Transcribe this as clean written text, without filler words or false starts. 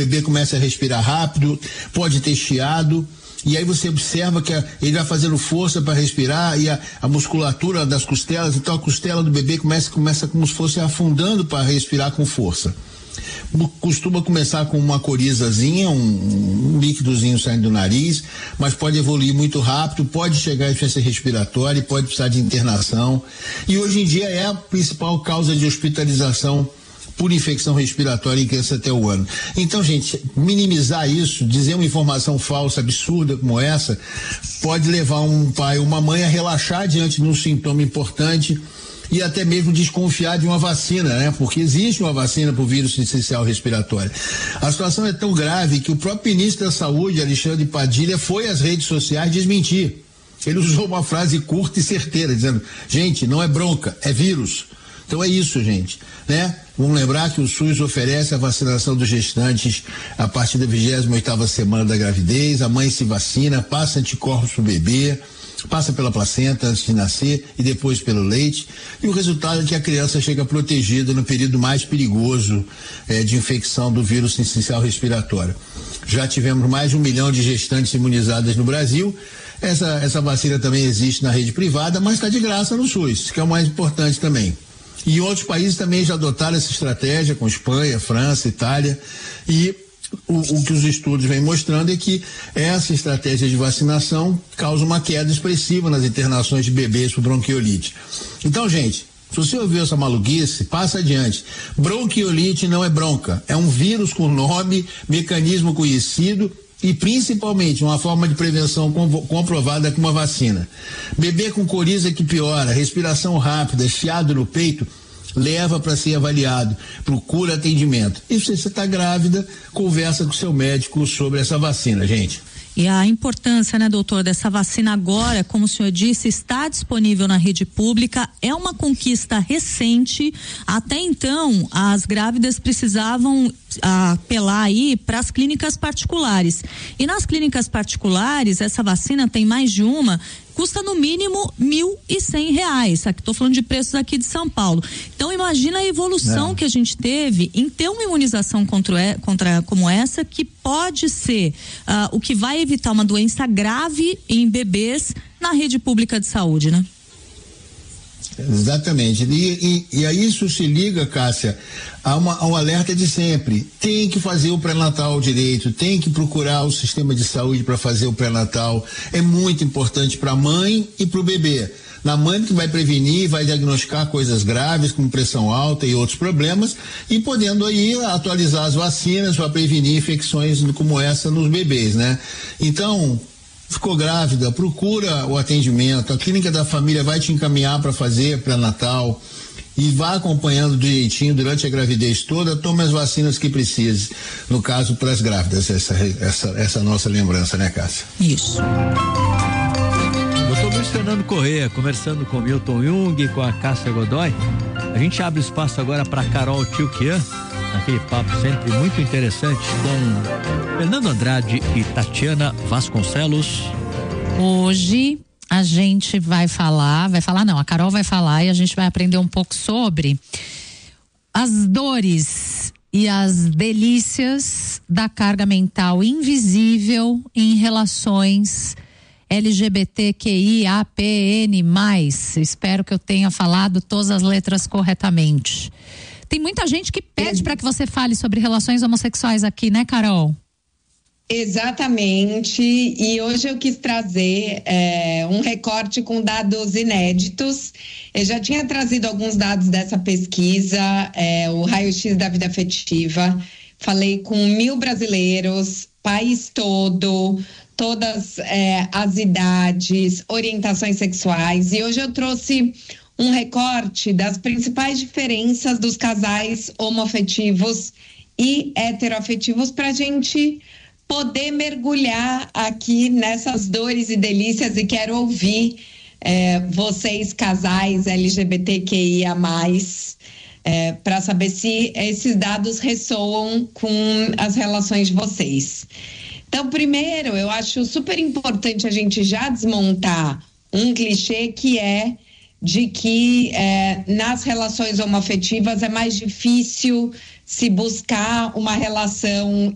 bebê começa a respirar rápido, pode ter chiado. E aí você observa que ele vai fazendo força para respirar e a musculatura das costelas, então a costela do bebê começa como se fosse afundando para respirar com força. Costuma começar com uma corizazinha, um líquidozinho saindo do nariz, mas pode evoluir muito rápido, pode chegar a insuficiência respiratória, pode precisar de internação. E hoje em dia é a principal causa de hospitalização por infecção respiratória em criança até o ano. Então, gente, minimizar isso, dizer uma informação falsa, absurda como essa, pode levar um pai ou uma mãe a relaxar diante de um sintoma importante e até mesmo desconfiar de uma vacina, né? Porque existe uma vacina para o vírus sincicial respiratório. A situação é tão grave que o próprio ministro da Saúde, Alexandre Padilha, foi às redes sociais desmentir. Ele usou uma frase curta e certeira, dizendo: gente, não é bronca, é vírus. Então é isso, gente, né? Vamos lembrar que o SUS oferece a vacinação dos gestantes a partir da 28ª semana da gravidez, a mãe se vacina, passa anticorpos pro bebê, passa pela placenta antes de nascer e depois pelo leite, e o resultado é que a criança chega protegida no período mais perigoso de infecção do vírus sincicial respiratório. Já tivemos mais de 1 milhão de gestantes imunizadas no Brasil. Essa vacina também existe na rede privada, mas está de graça no SUS, que é o mais importante também. E outros países também já adotaram essa estratégia, com Espanha, França, Itália, e o que os estudos vêm mostrando é que essa estratégia de vacinação causa uma queda expressiva nas internações de bebês por bronquiolite. Então, gente, se você ouviu essa maluquice, passa adiante. Bronquiolite não é bronca, é um vírus com nome, mecanismo conhecido e principalmente uma forma de prevenção comprovada com uma vacina. Bebê com coriza que piora, respiração rápida, chiado no peito, leva para ser avaliado, procura atendimento. E se você está grávida, conversa com o seu médico sobre essa vacina, gente. E a importância, né, doutor, dessa vacina agora, como o senhor disse, está disponível na rede pública, é uma conquista recente. Até então, as grávidas precisavam apelar aí para as clínicas particulares. E nas clínicas particulares, essa vacina tem mais de uma, custa no mínimo R$1.100. Aqui estou falando de preços aqui de São Paulo. Então imagina a evolução que a gente teve em ter uma imunização contra como essa, que pode ser o que vai evitar uma doença grave em bebês na rede pública de saúde, né? Exatamente. E a isso se liga, Cássia, a um alerta de sempre. Tem que fazer o pré-natal direito, tem que procurar o sistema de saúde para fazer o pré-natal. É muito importante para a mãe e para o bebê. Na mãe que vai prevenir, vai diagnosticar coisas graves como pressão alta e outros problemas, e podendo aí atualizar as vacinas para prevenir infecções como essa nos bebês, né? Então, ficou grávida, procura o atendimento, a clínica da família vai te encaminhar para fazer pré-natal e vá acompanhando direitinho durante a gravidez toda, tome as vacinas que precise, no caso para as grávidas, essa nossa lembrança, né, Cássia? Isso. Doutor Luiz Fernando Corrêa, conversando com Milton Jung e com a Cássia Godoy. A gente abre espaço agora para Carol Tchoukian, aquele papo sempre muito interessante com Fernando Andrade e Tatiana Vasconcelos. Hoje a gente a Carol vai falar e a gente vai aprender um pouco sobre as dores e as delícias da carga mental invisível em relações LGBTQIAPN+. Espero que eu tenha falado todas as letras corretamente. Tem muita gente que pede para que você fale sobre relações homossexuais aqui, né, Carol? Exatamente, e hoje eu quis trazer um recorte com dados inéditos. Eu já tinha trazido alguns dados dessa pesquisa, o raio-x da vida afetiva. Falei com 1.000 brasileiros, país todo, todas as idades, orientações sexuais, e hoje eu trouxe um recorte das principais diferenças dos casais homoafetivos e heteroafetivos para a gente poder mergulhar aqui nessas dores e delícias, e quero ouvir vocês, casais LGBTQIA+, para saber se esses dados ressoam com as relações de vocês. Então, primeiro, eu acho super importante a gente já desmontar um clichê que é de que nas relações homoafetivas é mais difícil se buscar uma relação